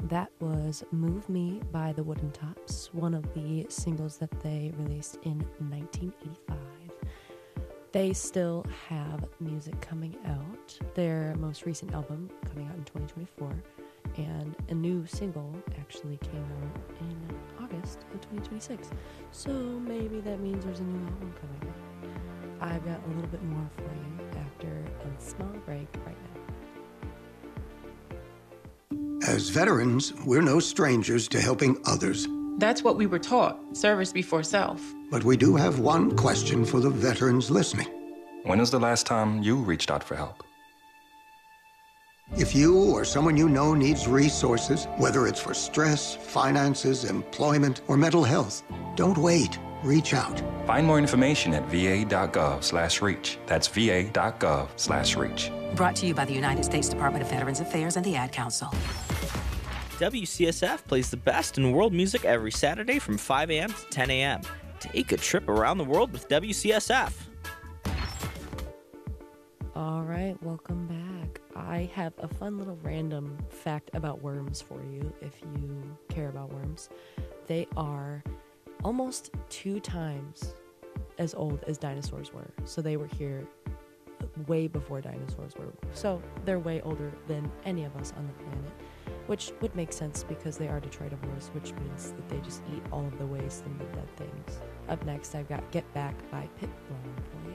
That was Move Me by the Wooden Tops, one of the singles that they released in 1985. They still have music coming out. Their most recent album coming out in 2024, and a new single actually came out in August of 2026. So maybe that means there's a new album coming out. I've got a little bit more for you after a small break right now. As veterans, we're no strangers to helping others. That's what we were taught, service before self. But we do have one question for the veterans listening. When was the last time you reached out for help? If you or someone you know needs resources, whether it's for stress, finances, employment, or mental health, don't wait. Reach out. Find more information at va.gov/reach. That's va.gov/reach. Brought to you by the United States Department of Veterans Affairs and the Ad Council. WCSF plays the best in world music every Saturday from 5 a.m. to 10 a.m. Take a trip around the world with WCSF. All right, welcome back. I have a fun little random fact about worms for you if you care about worms. They are almost 2 times as old as dinosaurs were. So they were here way before dinosaurs were. So they're way older than any of us on the planet, which would make sense because they are detritivores, which means that they just eat all of the waste and the dead things. Up next, I've got Get Back by Pitbull for you.